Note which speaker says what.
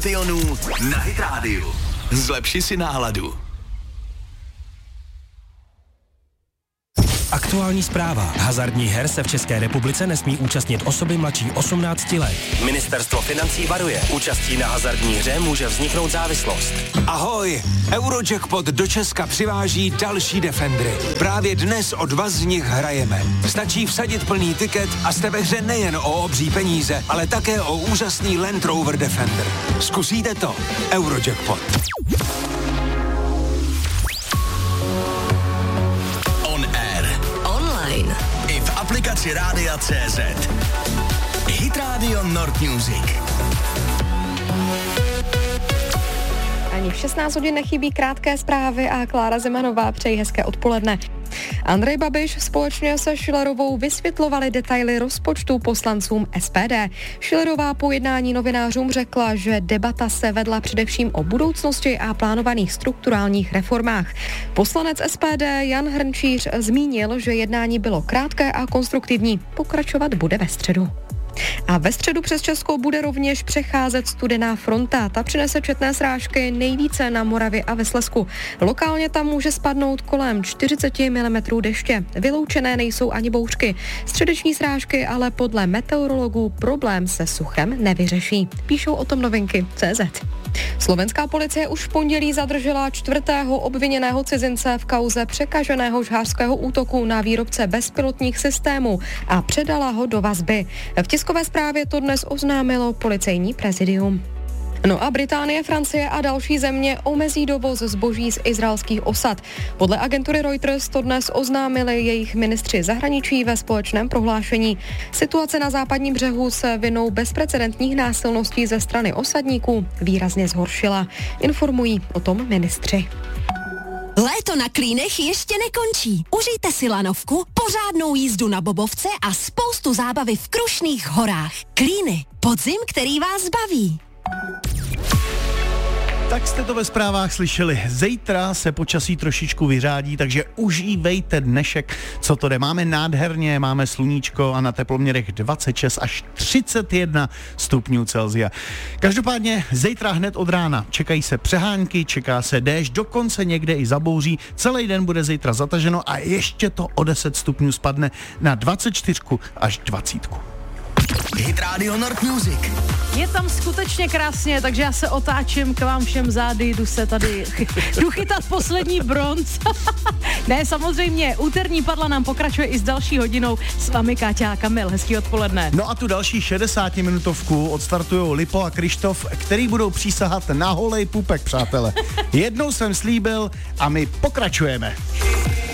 Speaker 1: Tionů na Hit Radio. Zlepši si náladu.
Speaker 2: Aktuální zpráva. Hazardních her se v České republice nesmí účastnit osoby mladší 18 let. Ministerstvo financí varuje. Účastí na hazardní hře může vzniknout závislost.
Speaker 3: Ahoj! Eurojackpot do Česka přiváží další Defendery. Právě dnes o 2 z nich hrajeme. Stačí vsadit plný tiket a jste ve hře nejen o obří peníze, ale také o úžasný Land Rover Defender. Zkusíte to? Eurojackpot.
Speaker 1: I v aplikaci Rádia.cz. Hit Radio Nord Music.
Speaker 4: Ani v 16 hodin nechybí krátké zprávy a Klára Zemanová přeji hezké odpoledne. Andrej Babiš společně se Schillerovou vysvětlovali detaily rozpočtu poslancům SPD. Schillerová po jednání novinářům řekla, že debata se vedla především o budoucnosti a plánovaných strukturálních reformách. Poslanec SPD Jan Hrnčíř zmínil, že jednání bylo krátké a konstruktivní. Pokračovat bude ve středu. A ve středu přes Česko bude rovněž přecházet studená fronta. Ta přinese četné srážky nejvíce na Moravě a ve Slezsku. Lokálně tam může spadnout kolem 40 mm deště. Vyloučené nejsou ani bouřky. Středeční srážky ale podle meteorologů problém se suchem nevyřeší. Píšou o tom Novinky.cz. Slovenská policie už v pondělí zadržela 4. obviněného cizince v kauze překaženého žhářského útoku na výrobce bezpilotních systémů a předala ho do vazby. V tiskové zprávě to dnes oznámilo policejní prezidium. No a Británie, Francie a další země omezí dovoz zboží z izraelských osad. Podle agentury Reuters to dnes oznámili jejich ministři zahraničí ve společném prohlášení. Situace na západním břehu se vinou bezprecedentních násilností ze strany osadníků výrazně zhoršila. Informují o tom ministři.
Speaker 5: Léto na Klínech ještě nekončí. Užijte si lanovku, pořádnou jízdu na bobovce a spoustu zábavy v Krušných horách. Klíny, podzim, který vás baví.
Speaker 6: Tak jste to ve zprávách slyšeli. Zítra se počasí trošičku vyřádí, takže užívejte dnešek, co to jde. Máme nádherně, máme sluníčko a na teploměrech 26 až 31 stupňů Celsia. Každopádně zítra hned od rána čekají se přehánky, čeká se déšť, dokonce někde i zabouří. Celý den bude zítra zataženo a ještě to o 10 stupňů spadne na 24 až 20.
Speaker 1: Hit Radio Nord Music.
Speaker 7: Je tam skutečně krásně, takže já se otáčím k vám všem zády, jdu chytat poslední bronz. Ne, samozřejmě, úterní padla nám pokračuje i s další hodinou. S vámi Káťa a Kamil, hezký odpoledne.
Speaker 6: No a tu další 60-minutovku odstartujou Lipo a Krištof, který budou přísahat na holej pupek, přátelé. Jednou jsem slíbil a my pokračujeme.